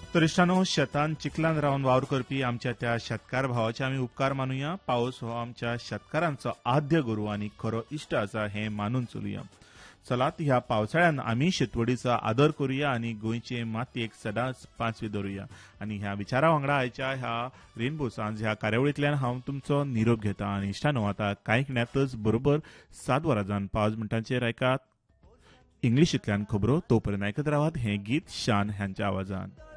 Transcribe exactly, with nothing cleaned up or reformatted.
तर इश्टानो, शेतान चिखलान रावन वावर करपी आमच्या त्या शेतकार भावाचे आमी उपकार मानुया. पावस हो आमच्या शेतकारांचो आद्य गुरू आनी खरो इश्ट आसा हें मानून चलुया. चलात ह्या पावसाळ्यान आमी शेतवडीचो आदर करुया आनी गोंयचे मातयेक सदांच पांचवी दवरुया. आनी ह्या विचारा वांगडा आयच्या ह्या रेनबो सांज ह्या कार्यावळींतल्यान हांव तुमचो निरोप घेता. आनी इश्टानो, आतां कांय खिण्यातच बरोबर सात वरां जावन पांच मिनटांचेर आयकात इंग्लिशींतल्यान खबरो. तोपर्यंत आयकत रावात हें गीत शान ह्यांच्या आवाजान.